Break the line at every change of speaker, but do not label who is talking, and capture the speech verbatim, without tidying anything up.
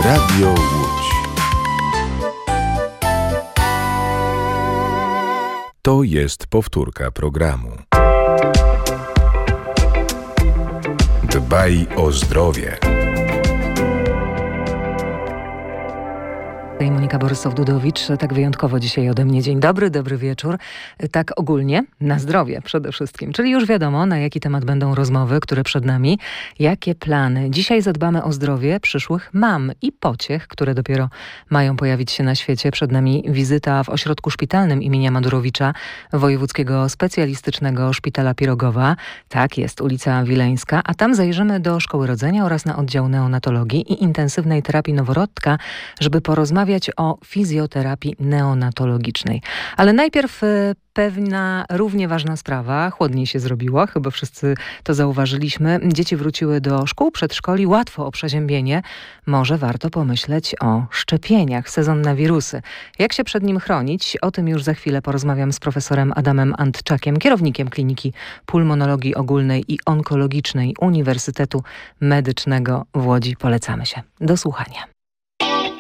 Radio Łódź. To jest powtórka programu. Dbaj o zdrowie.
Monika Borysow-Dudowicz, tak wyjątkowo dzisiaj ode mnie. Dzień dobry, dobry wieczór. Tak ogólnie, na zdrowie przede wszystkim. Czyli już wiadomo, na jaki temat będą rozmowy, które przed nami, jakie plany. Dzisiaj zadbamy o zdrowie przyszłych mam i pociech, które dopiero mają pojawić się na świecie. Przed nami wizyta w ośrodku szpitalnym imienia Madurowicza, Wojewódzkiego Specjalistycznego Szpitala Pirogowa. Tak, jest ulica Wileńska, a tam zajrzymy do Szkoły Rodzenia oraz na oddział neonatologii i intensywnej terapii noworodka, żeby porozmawiać o fizjoterapii neonatologicznej. Ale najpierw y, pewna równie ważna sprawa. Chłodniej się zrobiło, chyba wszyscy to zauważyliśmy. Dzieci wróciły do szkół, przedszkoli, łatwo o przeziębienie. Może warto pomyśleć o szczepieniach, sezon na wirusy. Jak się przed nim chronić? O tym już za chwilę porozmawiam z profesorem Adamem Antczakiem, kierownikiem Kliniki Pulmonologii Ogólnej i Onkologicznej Uniwersytetu Medycznego w Łodzi. Polecamy się. Do słuchania.